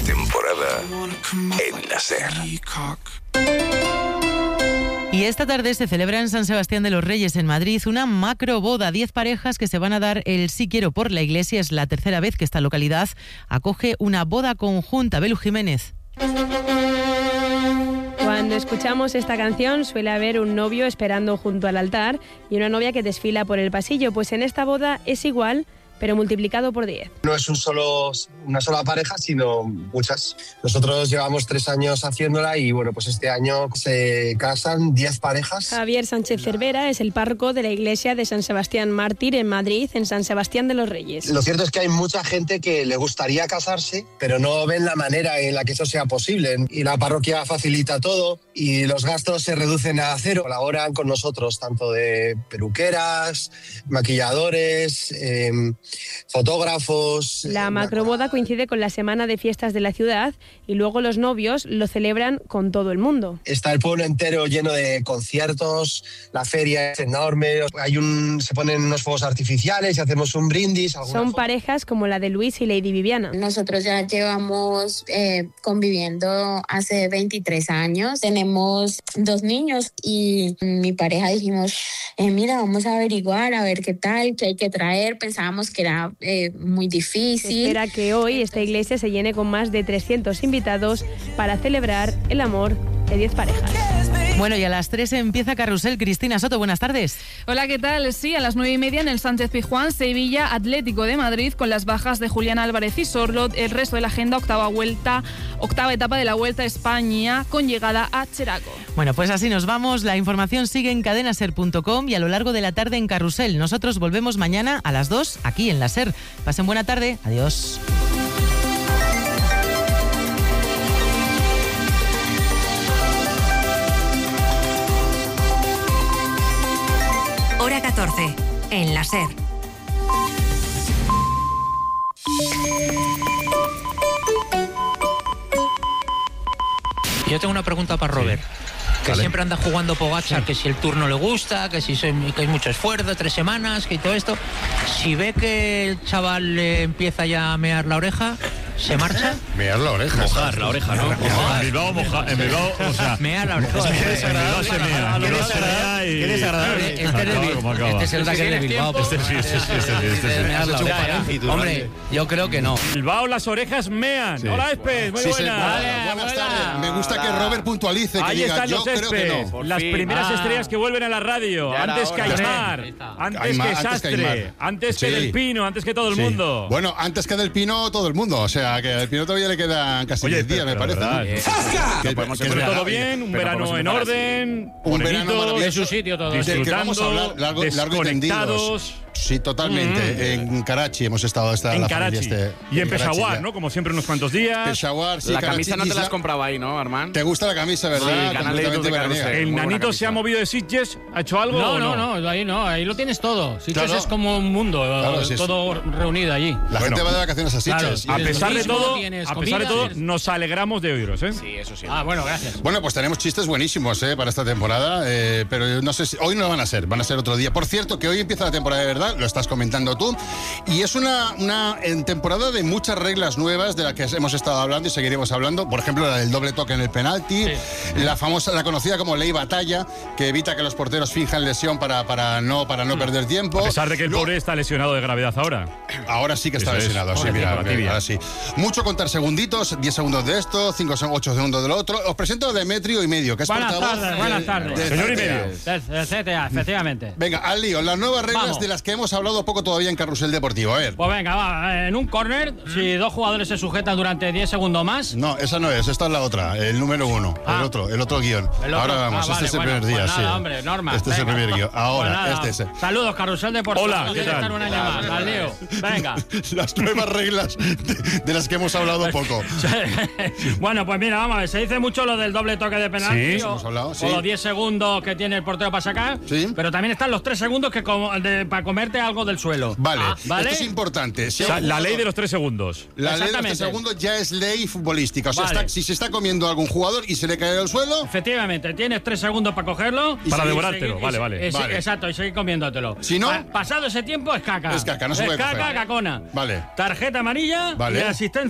temporada en la SER. Y esta tarde se celebra en San Sebastián de los Reyes, en Madrid, una macroboda. 10 parejas que se van a dar el sí quiero por la iglesia. Es la tercera vez que esta localidad acoge una boda conjunta. Belu Jiménez. Cuando escuchamos esta canción suele haber un novio esperando junto al altar y una novia que desfila por el pasillo. Pues en esta boda es igual, pero multiplicado por 10. No es una sola pareja, sino muchas. Nosotros llevamos 3 años haciéndola y bueno, pues este año se casan 10 parejas. Javier Sánchez Cervera es el párroco de la iglesia de San Sebastián Mártir en Madrid, en San Sebastián de los Reyes. Lo cierto es que hay mucha gente que le gustaría casarse, pero no ven la manera en la que eso sea posible. Y la parroquia facilita todo y los gastos se reducen a cero. Colaboran con nosotros, tanto de peluqueras, maquilladores, fotógrafos. La macroboda coincide con la semana de fiestas de la ciudad y luego los novios lo celebran con todo el mundo. Está el pueblo entero lleno de conciertos, la feria es enorme, se ponen unos fuegos artificiales y hacemos un brindis. Son parejas como la de Luis y Lady Viviana. Nosotros ya llevamos conviviendo hace 23 años, tenemos 2 niños y mi pareja dijimos, mira, vamos a averiguar, a ver qué tal, qué hay que traer. Pensábamos que era muy difícil. Se espera que hoy esta iglesia se llene con más de 300 invitados para celebrar el amor de 10 parejas. Bueno, y a las 3 empieza Carrusel. Cristina Soto, buenas tardes. Hola, ¿qué tal? Sí, a las 9:30 en el Sánchez-Pizjuán, Sevilla Atlético de Madrid, con las bajas de Julián Álvarez y Sorlot. El resto de la agenda, octava etapa de la Vuelta a España, con llegada a Cheraco. Bueno, pues así nos vamos. La información sigue en cadenaser.com y a lo largo de la tarde en Carrusel. Nosotros volvemos mañana a las 2 aquí en la SER. Pasen buena tarde. Adiós. Hora 14, en la SER. Yo tengo una pregunta para Robert. Que siempre anda jugando Pogačar, que si el Tour no le gusta, que si que hay mucho esfuerzo, 3 semanas, que todo esto. Si ve que el chaval le empieza ya a mear la oreja, ¿se marcha? Mear la oreja. Mojar la oreja, ¿no? En Bilbao, o sea... Mear la oreja. Qué desagradable. Este es el ataque de Bilbao. Hombre, yo creo que no. Bilbao, las orejas mean. Sí. Hola, Espes, muy buenas. Buenas tardes. Me gusta que Robert puntualice, que ahí diga, están yo creo que no. Las primeras estrellas que vuelven a la radio. Antes que Aymar, antes que Sastre, antes que Del Pino, antes que todo el mundo. Bueno, antes que Del Pino, todo el mundo. O sea, que a Del Pino todavía le quedan casi 10 días, me parece. Que todo bien, un verano en orden, un verano maravilloso. En su sitio todo. Disfrutando, largo y tendido. Sí, totalmente. En Karachi hemos estado en Karachi. Y en Peshawar, ¿no? Como siempre, unos cuantos días. Peshawar, sí. La camisa no te la has comprado ahí, ¿no, Armand? ¿Te gusta la camisa, verdad? Sí, canal de YouTube de Carrusel. ¿El Nanito se ha movido de Sitges? ¿Ha hecho algo? No, ahí lo tienes todo. Sitges es como un mundo, todo reunido allí. La gente va de vacaciones a Sitges. A pesar de todo, nos alegramos de oíros, ¿eh? Sí, eso sí. Bueno, gracias. Bueno, pues tenemos chistes buenísimos, para esta temporada, pero no sé si hoy no van a ser otro día. Por cierto, que hoy empieza la temporada de verdad, lo estás comentando tú, y es una temporada de muchas reglas nuevas de las que hemos estado hablando y seguiremos hablando. Por ejemplo, la del doble toque en el penalti, la conocida como ley batalla, que evita que los porteros finjan lesión para no perder tiempo. A pesar de que el pobre está lesionado de gravedad ahora. Ahora sí que está lesionado, sí, mira, ahora sí. Mucho contar segunditos, 10 segundos de esto, 8 segundos de lo otro. Os presento a Demetrio y Medio, que es portavoz. Buenas tardes. Señor y Medio. Del CTA, efectivamente. Venga, al lío, las nuevas reglas de las que hemos hablado poco todavía en Carrusel Deportivo, a ver. Pues venga, va, en un córner, si 2 jugadores se sujetan durante 10 segundos más. No, esa no es, esta es la otra, el número 1, el otro guión. Ahora vamos, este es el primer día, sí. Hombre, Norma. Este es el primer guión. Ahora, este es el. Saludos, Carrusel Deportivo. Hola, ¿qué tal? Un año más, al lío. Venga. Las nuevas reglas de las que hemos hablado poco. Bueno, pues mira, vamos a ver, se dice mucho lo del doble toque de penalti. Sí, hemos hablado, sí. O los 10 segundos que tiene el portero para sacar. Sí. Pero también están los 3 segundos para comerte algo del suelo. Vale, esto es importante. La ley de los 3 segundos. La ley de los 3 segundos ya es ley futbolística. O sea, si se está comiendo algún jugador y se le cae al suelo... Efectivamente, tienes 3 segundos para cogerlo. Para devorártelo, vale. Exacto, y seguir comiéndotelo. Si no... Pasado ese tiempo es caca. Es caca, no se puede coger. Es caca, cacona. Vale. Tarjeta amarilla y asistencia.